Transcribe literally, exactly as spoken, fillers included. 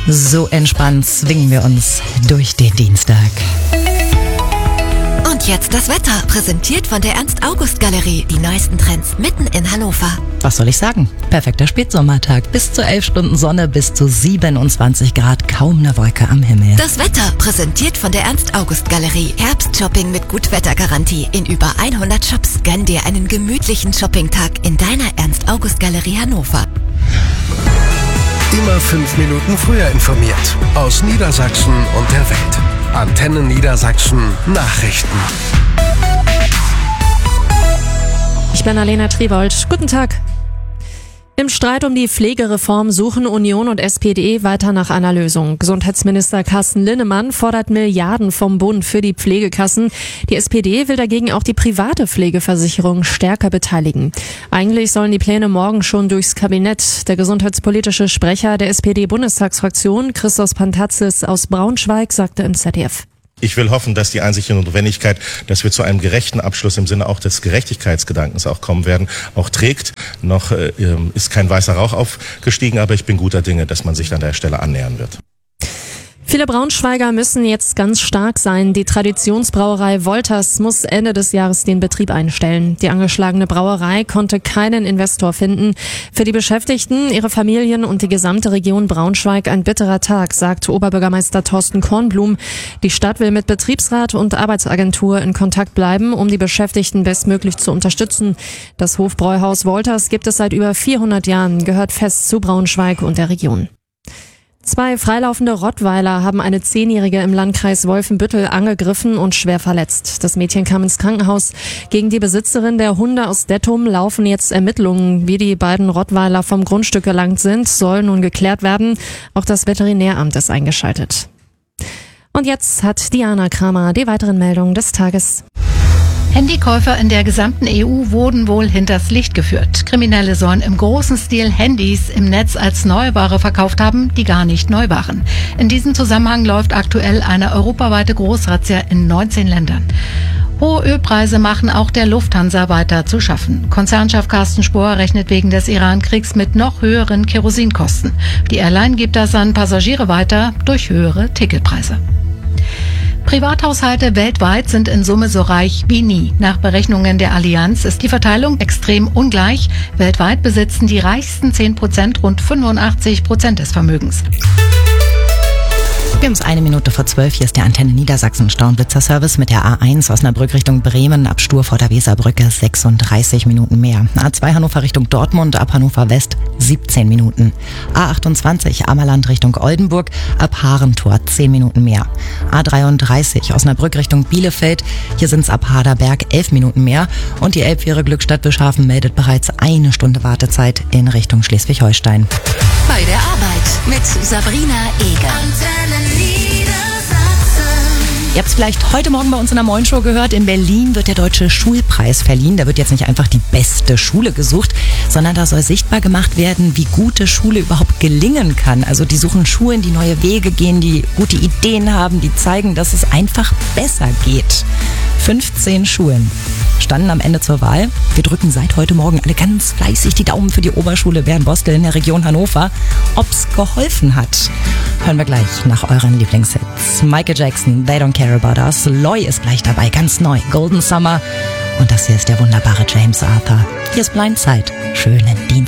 So entspannt swingen wir uns durch den Dienstag. Und jetzt das Wetter, präsentiert von der Ernst-August-Galerie. Die neuesten Trends mitten in Hannover. Was soll ich sagen? Perfekter Spätsommertag. Bis zu elf Stunden Sonne, bis zu siebenundzwanzig Grad, kaum eine Wolke am Himmel. Das Wetter, präsentiert von der Ernst-August-Galerie. Herbstshopping mit Gutwettergarantie in über hundert Shops. Gönn dir einen gemütlichen Shoppingtag in deiner Ernst-August-Galerie Hannover. Immer fünf Minuten früher informiert. Aus Niedersachsen und der Welt. Antenne Niedersachsen Nachrichten. Ich bin Alena Triebold. Guten Tag. Im Streit um die Pflegereform suchen Union und S P D weiter nach einer Lösung. Gesundheitsminister Carsten Linnemann fordert Milliarden vom Bund für die Pflegekassen. Die S P D will dagegen auch die private Pflegeversicherung stärker beteiligen. Eigentlich sollen die Pläne morgen schon durchs Kabinett. Der gesundheitspolitische Sprecher der S P D-Bundestagsfraktion, Christos Pantazis aus Braunschweig, sagte im Z D F. Ich will hoffen, dass die Einsicht und Notwendigkeit, dass wir zu einem gerechten Abschluss im Sinne auch des Gerechtigkeitsgedankens auch kommen werden, auch trägt. Noch äh, ist kein weißer Rauch aufgestiegen, aber ich bin guter Dinge, dass man sich an der Stelle annähern wird. Viele Braunschweiger müssen jetzt ganz stark sein. Die Traditionsbrauerei Wolters muss Ende des Jahres den Betrieb einstellen. Die angeschlagene Brauerei konnte keinen Investor finden. Für die Beschäftigten, ihre Familien und die gesamte Region Braunschweig ein bitterer Tag, sagt Oberbürgermeister Thorsten Kornblum. Die Stadt will mit Betriebsrat und Arbeitsagentur in Kontakt bleiben, um die Beschäftigten bestmöglich zu unterstützen. Das Hofbräuhaus Wolters gibt es seit über vierhundert Jahren, gehört fest zu Braunschweig und der Region. Zwei freilaufende Rottweiler haben eine Zehnjährige im Landkreis Wolfenbüttel angegriffen und schwer verletzt. Das Mädchen kam ins Krankenhaus. Gegen die Besitzerin der Hunde aus Dettum laufen jetzt Ermittlungen. Wie die beiden Rottweiler vom Grundstück gelangt sind, soll nun geklärt werden. Auch das Veterinäramt ist eingeschaltet. Und jetzt hat Diana Kramer die weiteren Meldungen des Tages. Handykäufer in der gesamten E U wurden wohl hinters Licht geführt. Kriminelle sollen im großen Stil Handys im Netz als Neuware verkauft haben, die gar nicht neu waren. In diesem Zusammenhang läuft aktuell eine europaweite Großrazzia in neunzehn Ländern. Hohe Ölpreise machen auch der Lufthansa weiter zu schaffen. Konzernchef Carsten Spohr rechnet wegen des Iran-Kriegs mit noch höheren Kerosinkosten. Die Airline gibt das an Passagiere weiter durch höhere Ticketpreise. Privathaushalte weltweit sind in Summe so reich wie nie. Nach Berechnungen der Allianz ist die Verteilung extrem ungleich. Weltweit besitzen die reichsten zehn Prozent rund fünfundachtzig Prozent des Vermögens. Wir haben es eine Minute vor zwölf. Hier ist der Antenne Niedersachsen Stauenblitzer-Service mit der A eins Osnabrück Richtung Bremen ab Stur vor der Weserbrücke sechsunddreißig Minuten mehr. A zwei Hannover Richtung Dortmund ab Hannover West siebzehn Minuten. A achtundzwanzig Ammerland Richtung Oldenburg ab Harentor zehn Minuten mehr. A dreiunddreißig Osnabrück Richtung Bielefeld. Hier sind es ab Haderberg elf Minuten mehr. Und die Elbfähre Glückstadt Bischhafen meldet bereits eine Stunde Wartezeit in Richtung Schleswig-Holstein. Bei der Arbeit mit Sabrina Eger. Ihr habt es vielleicht heute Morgen bei uns in der Morgenshow gehört. In Berlin wird der Deutsche Schulpreis verliehen. Da wird jetzt nicht einfach die beste Schule gesucht, sondern da soll sichtbar gemacht werden, wie gute Schule überhaupt gelingen kann. Also die suchen Schulen, die neue Wege gehen, die gute Ideen haben, die zeigen, dass es einfach besser geht. fünfzehn Schulen standen am Ende zur Wahl. Wir drücken seit heute Morgen alle ganz fleißig die Daumen für die Oberschule Bernbostel in der Region Hannover. Ob's geholfen hat, hören wir gleich nach euren Lieblingshits. Michael Jackson, They Don't Care About Us. Loy ist gleich dabei, ganz neu. Golden Summer. Und das hier ist der wunderbare James Arthur. Hier ist Blindside. Schönen Dienstag.